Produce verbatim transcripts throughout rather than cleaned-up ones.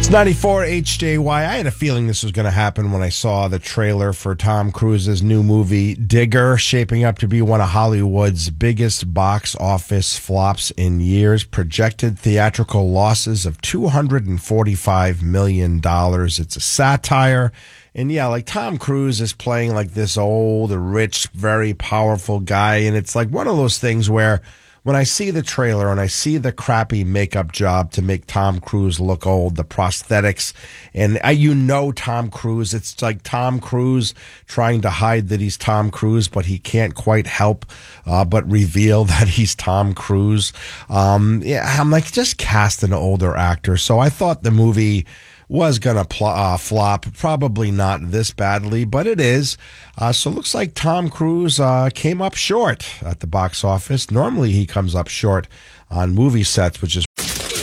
It's ninety-four H J Y. I had a feeling this was going to happen when I saw the trailer for Tom Cruise's new movie, Digger, shaping up to be one of Hollywood's biggest box office flops in years. Projected theatrical losses of two hundred forty-five million dollars. It's a satire. And yeah, like Tom Cruise is playing like this old, rich, very powerful guy. And it's like one of those things where when I see the trailer and I see the crappy makeup job to make Tom Cruise look old, the prosthetics, and I, you know Tom Cruise, it's like Tom Cruise trying to hide that he's Tom Cruise, but he can't quite help uh, but reveal that he's Tom Cruise. Um, yeah, I'm like, just cast an older actor. So I thought the movie was going to pl- uh, flop, probably not this badly, but it is. Uh, so it looks like Tom Cruise uh, came up short at the box office. Normally he comes up short on movie sets, which is...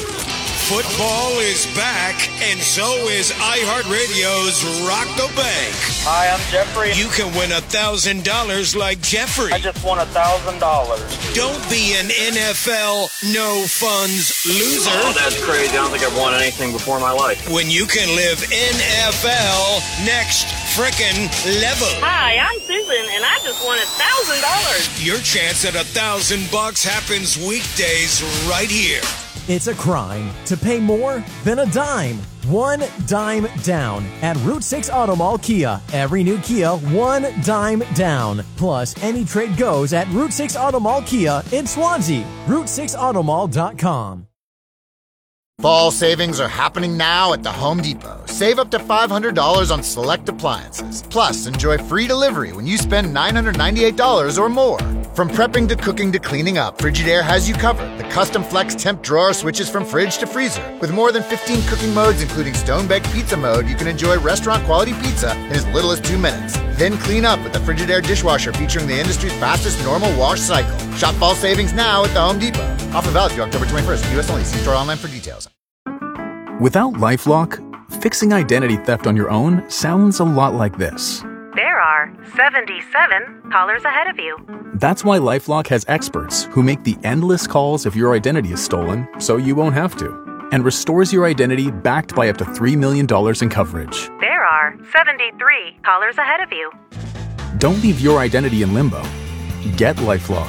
Football is back, and so is iHeartRadio's Rock the Bank. Hi, I'm Jeffrey. You can win one thousand dollars like Jeffrey. I just won one thousand dollars. Don't be an N F L no-funds loser. Oh, that's crazy. I don't think I've won anything before in my life. When you can live N F L next frickin' level. Hi, I'm Susan, and I just won one thousand dollars. Your chance at one thousand bucks happens weekdays right here. It's a crime to pay more than a dime. One dime down at Route six Auto Mall Kia. Every new Kia, one dime down. Plus, any trade goes at Route six Auto Mall Kia in Swansea. Route six auto mall dot com. Fall savings are happening now at the Home Depot. Save up to five hundred dollars on select appliances. Plus, enjoy free delivery when you spend nine hundred ninety-eight dollars or more. From prepping to cooking to cleaning up, Frigidaire has you covered. The custom flex temp drawer switches from fridge to freezer. With more than fifteen cooking modes, including stone-baked pizza mode, you can enjoy restaurant-quality pizza in as little as two minutes. Then clean up with the Frigidaire dishwasher featuring the industry's fastest normal wash cycle. Shop fall savings now at the Home Depot. Offer valid through October twenty-first. U S only. See store online for details. Without LifeLock, fixing identity theft on your own sounds a lot like this. There are seventy-seven callers ahead of you. That's why LifeLock has experts who make the endless calls if your identity is stolen, so you won't have to, and restores your identity backed by up to three million dollars in coverage. There are seventy-three callers ahead of you. Don't leave your identity in limbo. Get LifeLock.